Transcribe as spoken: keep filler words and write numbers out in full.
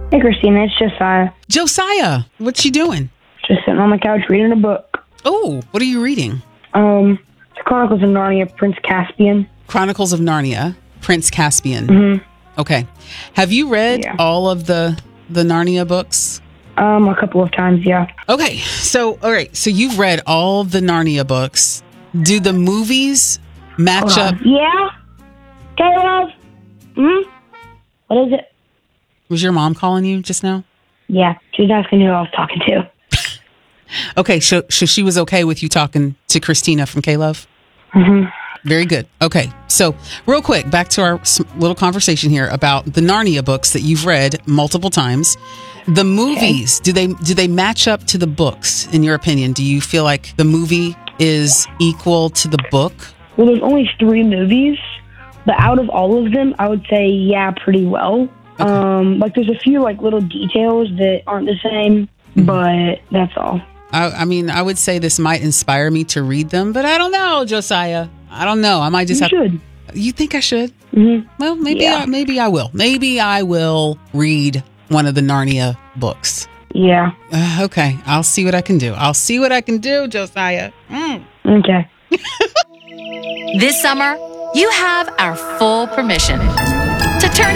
Hey, Christina, it's Josiah. Josiah, what's she doing? Just sitting on the couch reading a book. Oh, what are you reading? Um, The Chronicles of Narnia, Prince Caspian. Chronicles of Narnia, Prince Caspian. Mm-hmm. Okay. Have you read Yeah. all of the, the Narnia books? Um, a couple of times, yeah. Okay. So, all right. So you've read all the Narnia books. Do the movies match Hold up? on. Yeah? Caleb? Hmm? What is it? Was your mom calling you just now? Yeah, she was asking who I was talking to. Okay. So, so she was okay with you talking to Christina from K-Love? Mm-hmm. Very good. Okay. So real quick, back to our s- little conversation here about the Narnia books that you've read multiple times. The movies, okay. do they do they match up to the books, in your opinion? Do you feel like the movie is equal to the book? Well, there's only three movies, but out of all of them, I would say, yeah, pretty well. Okay. Um, like, there's a few, like, little details that aren't the same, mm-hmm. but that's all. I, I mean, I would say this might inspire me to read them, but I don't know, Josiah. I don't know. I might just you have. Should. You think I should? Mm-hmm. Well, maybe. Yeah. I, maybe I will. Maybe I will read one of the Narnia books. Yeah. Uh, okay. I'll see what I can do. I'll see what I can do, Josiah. Mm. Okay. This summer, you have our full permission to turn